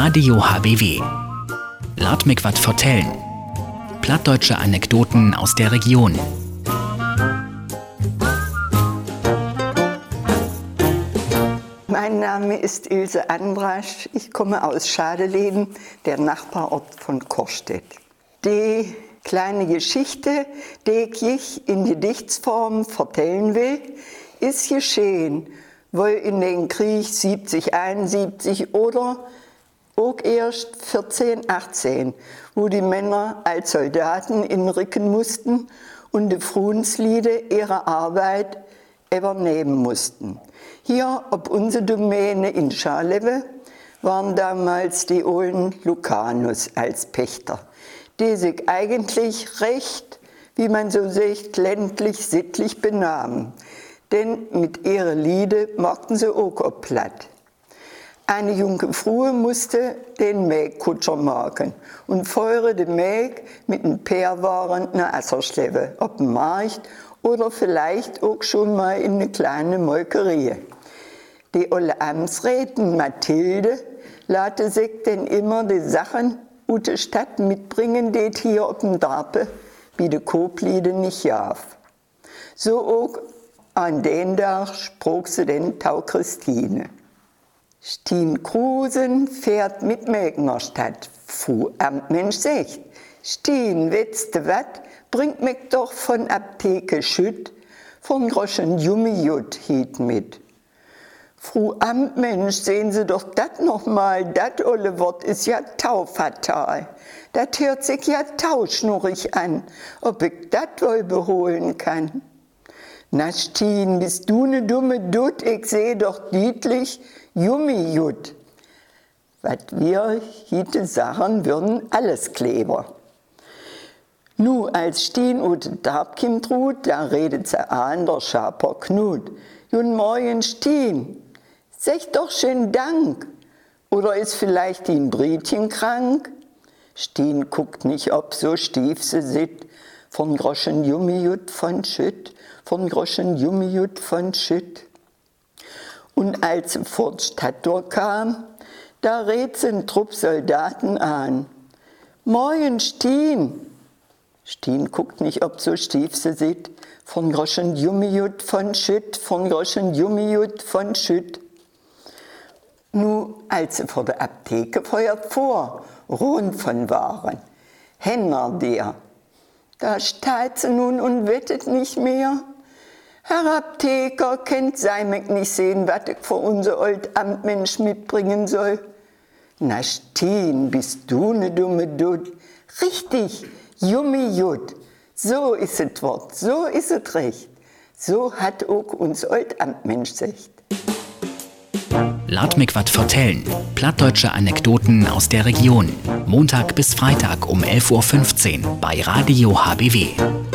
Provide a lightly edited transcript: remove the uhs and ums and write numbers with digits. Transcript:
Radio HBW. Lad mich wat vertellen. Plattdeutsche Anekdoten aus der Region. Mein Name ist Ilse Andrasch. Ich komme aus Schadeleden, der Nachbarort von Korstedt. Die kleine Geschichte, die ich in Gedichtsform vertellen will, ist geschehen, weil in den Krieg 70, 71 oder auch erst 14, 18, wo die Männer als Soldaten in Rücken mussten und die Frauensliede ihre Arbeit übernehmen mussten. Hier, ob unsere Domäne in Scharlewe, waren damals die Olden Lucanus als Pächter, die sich eigentlich recht, wie man so sagt, ländlich, sittlich benahmen. Denn mit ihrer Liede machten sie auch platt. Eine junge Frau musste den Mägkutscher machen und feuere den Mäg mit einem Pärwaren nach Asserschlewe, auf dem Markt oder vielleicht auch schon mal in eine kleine Molkerie. Die olle Amtsrätin Mathilde lade sich denn immer die Sachen aus der Stadt mitbringen, die hier auf dem Darpe wie die Kobliede nicht darf. So auch an den Tag sprach sie den Tau Christine. Stien Krusen fährt mit Mägnerstadt. Fu Amtmensch sagt, Stien, wetzte wat, bringt mich doch von Aptheke Schütt, von Groschen Jummijut hiet mit. Fru Amtmensch, sehen Sie doch dat noch mal, dat olle Wort ist ja taufatal. Dat hört sich ja tauschnurrig an, ob ich dat wohl beholen kann. Na Stien, bist du ne dumme Dutt, ich seh doch deutlich Jummijut. Wat wir hiete Sachen würden alles Kleber. Nu, als Stien ut Darbkim trut, da redet sie an der Schaper Knut. Jun Morgen Stien, sag doch schön Dank. Oder ist vielleicht die Brietchen krank? Stien guckt nicht, ob so stief sie sit. Von Groschen Jummijut von Schütt, von Groschen Jummijut von Schütt. Und als sie vor die Stadt durchkam, da redet sie einen Trupp Soldaten an. Morgen Stien. Stien guckt nicht, ob so stief sie sit. Von Groschen Jummijut von Schütt, von Groschen Jummijut von Schütt. Nu, als sie vor der Apotheke feuert vor, Ruhen von Waren, Henner der. Da steht sie nun und wettet nicht mehr. Herr Apotheker, kennt sei mich nicht sehen, was ich für unser old Amtmensch mitbringen soll. Na Stien, bist du ne dumme Dutt? Richtig, Jummijut. So ist es Wort, so ist es recht. So hat auch uns old Amtmensch gesagt. Lad mich wat vertellen. Plattdeutsche Anekdoten aus der Region. Montag bis Freitag um 11:15 Uhr bei Radio HBW.